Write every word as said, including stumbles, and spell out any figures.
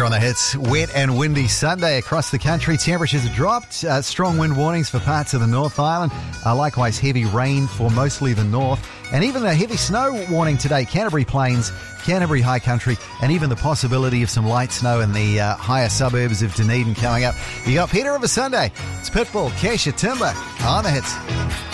on the hits. Wet and windy Sunday across the country. Temperatures have dropped. Uh, strong wind warnings for parts of the North Island. Uh, likewise, heavy rain for mostly the north. And even a heavy snow warning today. Canterbury Plains, Canterbury High Country, and even the possibility of some light snow in the uh, higher suburbs of Dunedin coming up. You got Peter of a Sunday. It's Pitbull, Kesha, Timber on the hits.